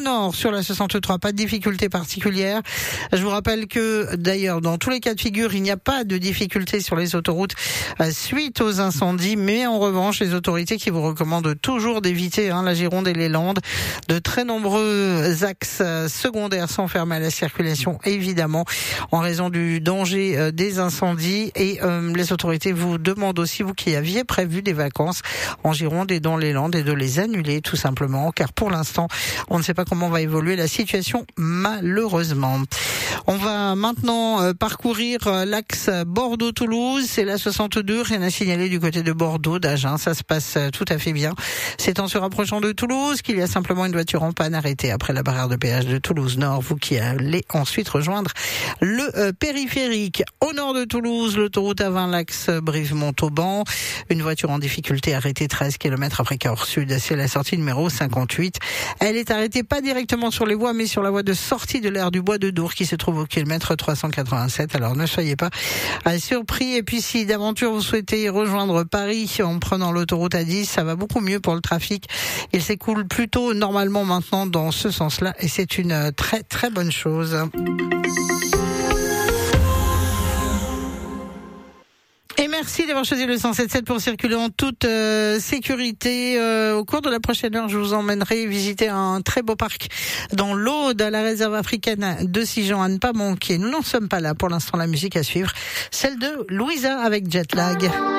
nord sur la 63, pas de difficulté particulière. Je vous rappelle que d'ailleurs dans tous les cas de figure, il n'y a pas de difficulté sur les autoroutes suite aux incendies, mais en revanche, les autorités qui vous recommandent toujours d'éviter la Gironde et les Landes. De très nombreux axes secondaires sont fermés à la circulation, évidemment, en raison du danger des incendies. Et les autorités vous demandent aussi, vous qui aviez prévu des vacances en Gironde et dans les Landes, et de les annuler tout simplement, car pour l'instant, on ne sait pas comment va évoluer la situation, malheureusement. On va maintenant parcourir l'axe Bordeaux-Toulouse. C'est la 62, rien à signaler du côté de Bordeaux, d'Agen. Ça se passe tout à fait bien. C'est en se rapprochant de Toulouse qu'il y a simplement une voiture en panne arrêtée après la barrière de péage de Toulouse-Nord. Vous qui allez ensuite rejoindre le périphérique. Au nord de Toulouse, l'autoroute A20, l'axe Brive-Montauban. Une voiture en difficulté arrêtée 13 km après Cahors Sud. C'est la sortie numéro 58. Elle est arrêtée pas directement sur les voies, mais sur la voie de sortie de l'aire du Bois de Dour qui se trouve au kilomètre 387. Alors ne soyez pas surpris. Et puis si d'aventure vous souhaitez rejoindre Paris en prenant l'autoroute A10, ça va beaucoup mieux pour le trafic. Il s'écoule plutôt normalement maintenant dans ce sens-là et c'est une très très bonne chose. Et merci d'avoir choisi le 107.7 pour circuler en toute sécurité. Au cours de la prochaine heure, je vous emmènerai visiter un très beau parc dans l'Aude, à la réserve africaine de Sijan, à ne pas manquer. Nous n'en sommes pas là pour l'instant, la musique à suivre, celle de Louisa avec Jetlag.